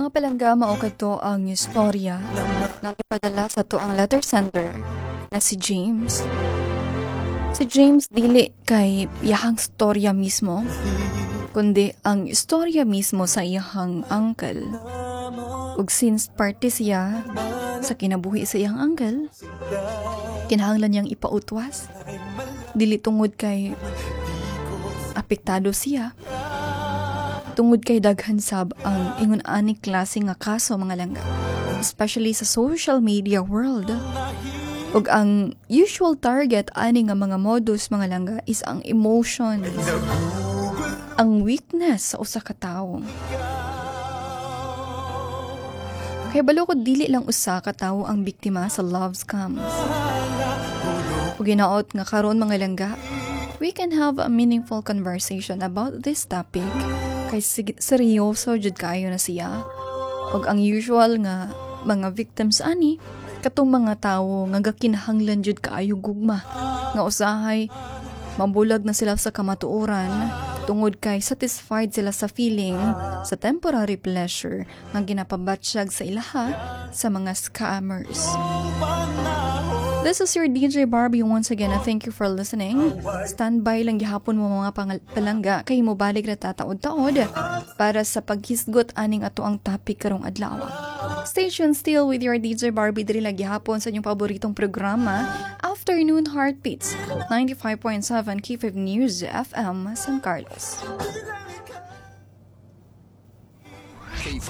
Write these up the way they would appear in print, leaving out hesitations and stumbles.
Mga palangga mao kadto ang istorya na ipadala sa tuang letter sender na si James. Si James dili kay iyahang storya mismo, kundi ang istorya mismo sa iyahang uncle. Ug since parte siya sa kinabuhi sa iyang uncle, kinahanglan niyang ipautwas. Dili tungod kay apektado siya, tungod kay daghan sab ang ingon ani klase nga kaso mga langga, especially sa social media world. Ug ang usual target ani nga mga modus mga langga is ang emotions, ang weakness sa usa ka tawo. Kay balo ko dili lang usa ka tawo ang biktima sa love scams. Ug ginaot nga karon mga langga, we can have a meaningful conversation about this topic kay seryoso jud kaayo na siya. Ug ang usual nga mga victims ani katong mga tawo nga gakinahanglan jud kaayo gugma nga usahay mabulag na sila sa kamatuoran tungod kay satisfied sila sa feeling sa temporary pleasure nga ginapabatsyag sa ilaha sa mga scammers. This is your DJ Barbie once again. Thank you for listening. Standby lang gihapon mo mga palangga kay mo balik na tataod-taod para sa paghisgot aning ato ang topic karong adlaw. Stay tuned still with your DJ Barbie diri lang gihapon sa inyong paboritong programa, Afternoon Heartbeats, 95.7 K5 News FM, San Carlos. K5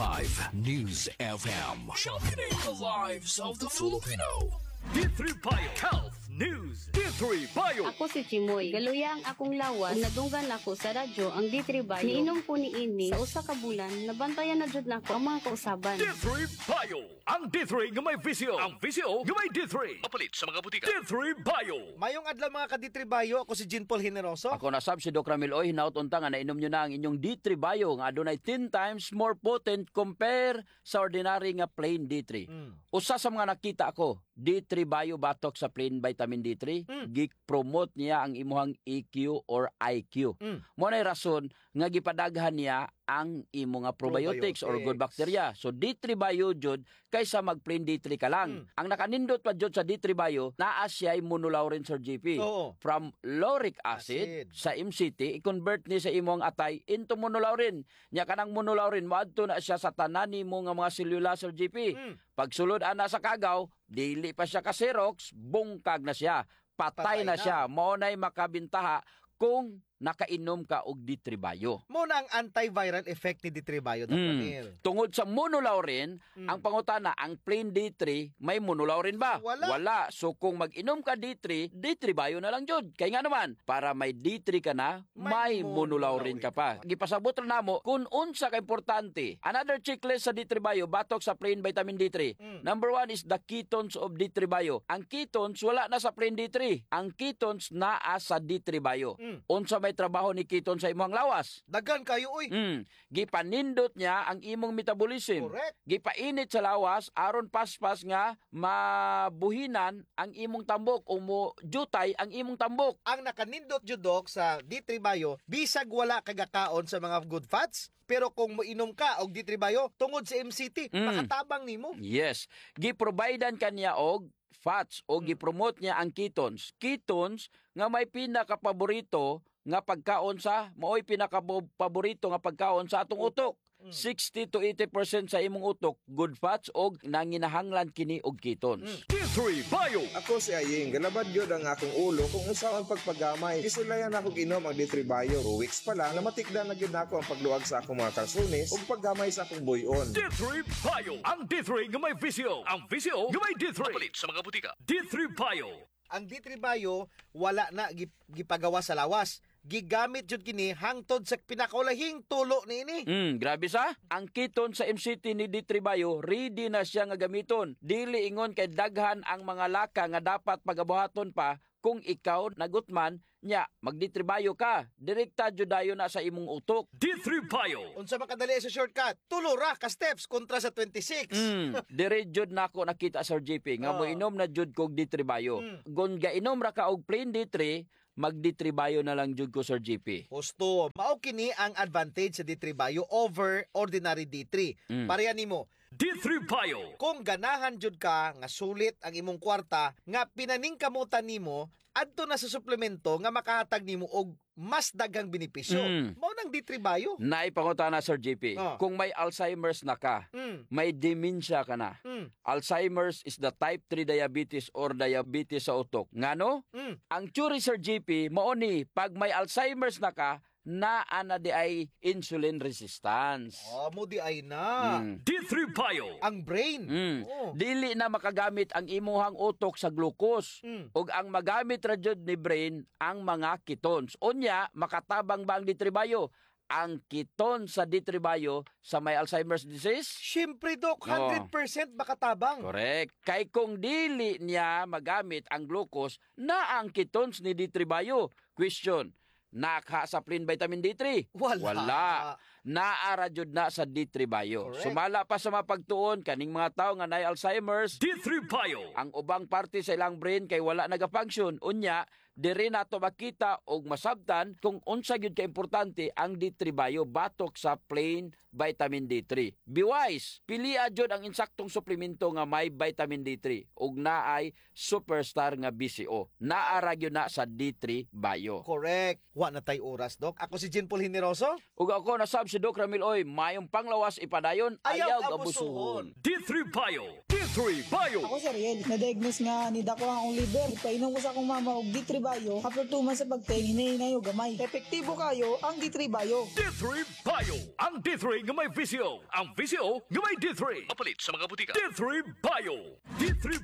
News FM, sharpening the lives of the Filipino. D3 Bio Health News. D3 Bio. Ako si Chimoy. Galuya ang akong lawas. Nagdunggan ako sa radyo ang D3 Bio. Niinom ko ni ini sa usa ka bulan. Nabantayan na jud nako ang mga kausaban. D3 Bio. Ang D3 nga may visio. Ang visio nga may D3. Mapalit sa mga butika. D3 Bio. Mayong adlaw mga ka-D3 Bio. Ako si Jean Paul Generoso. Ako na sab si Doc Ramil Oy. Hinaut unta nga nainom nyo na ang inyong D3 Bio nga adunay 10 times more potent compare sa ordinary nga plain D3. Usa sa mga nakita ako, D3 Bio batok sa plain vitamin D3, gi-promote niya ang imuhang EQ or IQ. Mo nay rason nga gipadaghan niya ang imo nga probiotics or good bacteria. So D3 Bio jud kaysa mag plain D3 ka lang. Ang nakanindot pa jud sa D3 Bio naa siya monolaurin Sir GP. From lauric acid sa MCT i-convert ni sa imong atay into monolaurin. Nya kanang monolaurin moadto na siya sa tanan nimo nga mga selula Sir GP. Pagsulod ana sa kagaw, dili pa siya ka Xerox, bungkag na siya. Patay na siya. Mao nay makabintaha kung nakainom ka og D3 Bio. Mo na ang antiviral effect ni D3 Bio, Dr. Ramil. Tungod sa monolaurin, ang pangutana, ang plain D3, may monolaurin ba? Wala. So kung mag-inom ka D3, D3 Bio na lang jud. Kaya nga naman, para may D3 ka na, may monolaurin ka pa. Gipasabot na namo kung unsa ka importante. Another checklist sa D3 Bio, batok sa plain vitamin D3. Number 1 is the ketones of D3 Bio. Ang ketones, wala na sa plain D3. Ang ketones naa sa D3 Bio. Unsa may trabaho ni keton sa imong lawas. Daghan kayo uy. Gipanindot niya ang imong metabolism. Correct. Gipainit sa lawas aron paspas nga mabuhinan ang imong tambok o mo jutay ang imong tambok. Ang nakanindot jud Doc sa D3 Bio, bisag wala kagakaon sa mga good fats, pero kung moinom ka og D3 Bio tungod sa MCT, makatabang nimo. Yes. Giprovidean kaniya og fats o gipromote niya ang ketones. Ketones nga may pinaka-paborito nga pagkaon sa maoy pinaka-paborito nga pagkaon sa atong utok. 60 to 80% sa imong utok good fats og nanginahanglan kini og ketones. D3 Bio. Ako si Aying, galabad yun ang akong ulo kung unsa ang pagpagamay. Isulayan ako ginom ang D3 Bio. 2 weeks pa lang, namatikdan na gyud nako ang pagluwag sa akong mga kalsunis ug paggamay sa akong buyon. D3 Bio. Ang D3 nga may visio. Ang visio nga may D3. Mapalit sa mga butika. D3 Bio. Ang D3 Bio wala na gipagawa sa lawas. Gigamit jud kini hangtod sa pinakulahing tulo niini. Grabe sa. Ang keton sa MCT ni D3 Bio, ready na siya nga gamiton. Dili ingon kay daghan ang mga laka nga dapat pagabuhaton pa kung ikaw nagutman nya mag-D3 Bio ka. Direkta jud dayon na sa imong utok. D3 Bio. Unsa makadali sa shortcut? Tulo ra ka steps kontra sa 26. Dire jud nako nakita Sir JP nga mo inom na jud kog D3 Bio. Gon gainom ra ka og plain D3, mag-D3 Bio na lang jud ko, Sir JP. Gusto, mao kini ang advantage sa D3 Bio over ordinary D3. Pareha nimo, D3 Bio. kung ganahan jud ka nga sulit ang imong kwarta nga pinaningkamutan nimo adto na sa suplemento nga makahatag nimo og mas daghang benepisyo. Mao nang D3 Bio. Naipangutana, Sir JP, Oh. kung may Alzheimer's na ka, may dementia ka na. Alzheimer's is the type 3 diabetes or diabetes sa utok. Ngano? Ang theory, Sir JP, mao ni pag may Alzheimer's na ka, ana di ay insulin resistance. mo di ay na. D3 Bio. Ang brain. Oh. Dili na makagamit ang imuhang utok sa glucose ug ang magamit ra jud ni brain ang mga ketones. Unya makatabang ba ang D3 Bio? Ang ketones sa D3 Bio sa may Alzheimer's disease? Siyempre, Dok, 100% makatabang. Correct. Kay kung dili niya magamit ang glucose na ang ketones ni D3 Bio. Question, naka-supplement vitamin D3? Wala. Naara jud na sa D3 Bio. Correct. Sumala pa sa mapagtuon kaning mga tawo nga nay Alzheimer's, D3 Bio. ang ubang parte sa ilang brain kay wala nagafunction. Unya, diri nato makita og masabtan kung unsa gyud ka importante ang D3 Bio batok sa plain vitamin D3. Be wise, pilia jud ang insaktong suplemento nga may vitamin D3 ug naay superstar nga BCO. Naara gyud na sa D3 Bio. Correct. Wa na tay oras, Dok. Ako si Jean Paul Generoso. Ug ako nasab si Doc Ramil Oy, mayong panglawas ipadayon, ayaw abusuhon. D3 Bio. D3 Bio. Ako si Ariel, na-diagnose nga ni Dako ang liver. Painom ko sa akong mama og D3 Bio. After 2 months sa pagting, hinahinay og gamay. Epektibo kayo ang D3 Bio. D3 Bio. Ang D3 nga may VCO. Ang VCO nga may D3. Mapalit sa mga butika. D3 Bio. D3